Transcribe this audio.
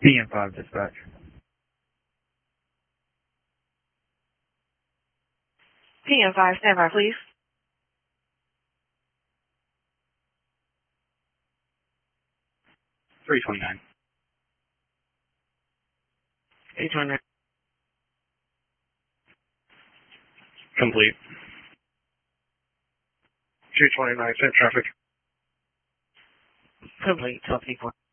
PM5 dispatch. PM5, stand by, please. 329. 829. Complete. 229, sent traffic. Complete. 12 people.